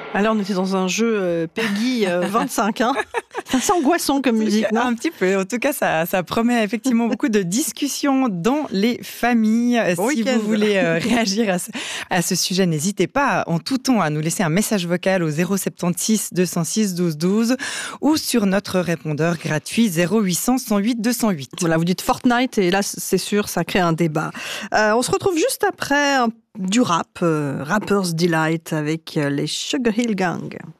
Alors, on était dans un jeu Peggy 25, hein. C'est assez angoissant comme musique, non ? Un petit peu. En tout cas, ça promet effectivement beaucoup de discussions dans les familles. Bon si week-end. vous voulez réagir à ce sujet, n'hésitez pas en tout temps à nous laisser un message vocal au 076 206 12 12 ou sur notre répondeur gratuit 0800 108 208. Voilà, vous dites Fortnite et là, c'est sûr, ça crée un débat. On se retrouve juste après du rap, Rapper's Delight avec les Sugar Hill Gang.